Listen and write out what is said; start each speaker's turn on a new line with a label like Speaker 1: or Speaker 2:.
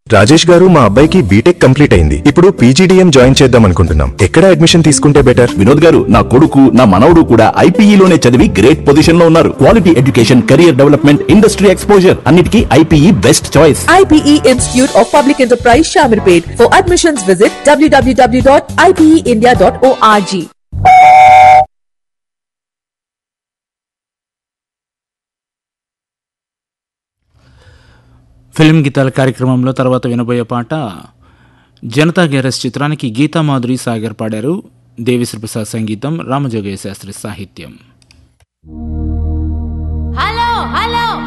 Speaker 1: రాజేష్ గారు, మా అబ్బాయికి బీటెక్ కంప్లీట్ అయింది. ఇప్పుడు పీజీడీఎం జాయిన్ చేద్దాం అనుకుంటున్నాం. ఎక్కడ అడ్మిషన్ తీసుకుంటే బెటర్?
Speaker 2: వినోద్ గారు, నా కొడుకు నా మనవడు కూడా ఐపీఈలోనే చదివి గ్రేట్ పొజిషన్ లో ఉన్నారు. Quality education, career development, industry exposure అన్నిటికీ IPE best choice.
Speaker 3: IPE Institute of Public Enterprise Shamirpet. For admissions visit www.ipeindia.org.
Speaker 4: Film గీతాల కార్యక్రమంలో తర్వాత వినబోయే పాట జనతా గ్యారేజ్ చిత్రానికి గీతా మాధురి సాగర్ పాడారు. దేవిశ్రీ ప్రసాద్ సంగీతం, రామజోగయ్య శాస్త్రి సాహిత్యం.